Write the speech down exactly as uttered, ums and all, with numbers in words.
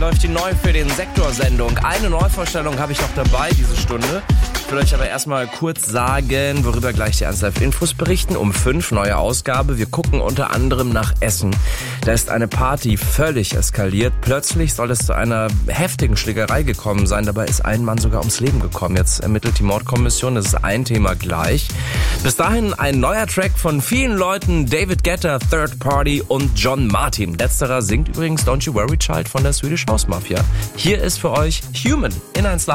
Läuft die neu für den Sektor-Sendung. Eine Neuvorstellung habe ich noch dabei diese Stunde. Ich will euch aber erstmal kurz sagen, worüber gleich die eins Live Infos berichten. Um fünf, neue Ausgabe. Wir gucken unter anderem nach Essen. Da ist eine Party völlig eskaliert. Plötzlich soll es zu einer heftigen Schlägerei gekommen sein. Dabei ist ein Mann sogar ums Leben gekommen. Jetzt ermittelt die Mordkommission. Das ist ein Thema gleich. Bis dahin ein neuer Track von vielen Leuten. David Guetta, Third Party und John Martin. Letzterer singt übrigens Don't You Worry Child von der Swedish House Mafia. Hier ist für euch Human in eins Live.